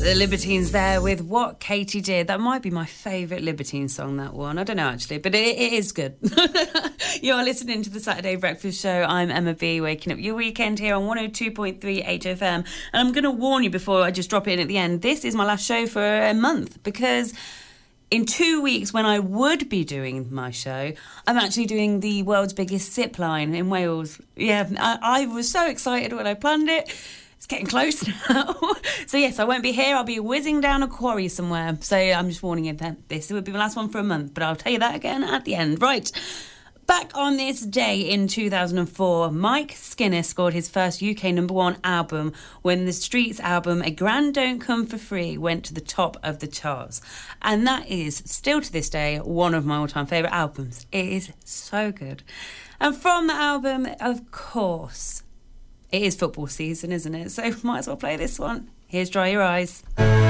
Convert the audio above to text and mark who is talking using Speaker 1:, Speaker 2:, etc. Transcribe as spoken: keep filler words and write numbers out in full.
Speaker 1: The Libertines there with What Katie Did. That might be my favourite Libertine song, that one. I don't know, actually, but it, it is good. You're listening to the Saturday Breakfast Show. I'm Emma B, waking up your weekend here on one oh two point three H F M. And I'm going to warn you before I just drop it in at the end, this is my last show for a month, because in two weeks, when I would be doing my show, I'm actually doing the world's biggest zip line in Wales. Yeah, I, I was so excited when I planned it. It's getting close now. So yes, I won't be here. I'll be whizzing down a quarry somewhere. So I'm just warning you that this would be my last one for a month, but I'll tell you that again at the end. Right. Back on this day in two thousand four, Mike Skinner scored his first U K number one album when the Streets album A Grand Don't Come For Free went to the top of the charts. And that is, still to this day, one of my all-time favourite albums. It is so good. And from the album, of course, it is football season, isn't it? So might as well play this one. Here's Dry Your Eyes.